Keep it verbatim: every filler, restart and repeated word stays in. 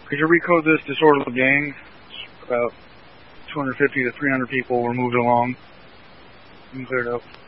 Could you recode this disorderly gang? About two hundred fifty to three hundred people were moved along and cleared up.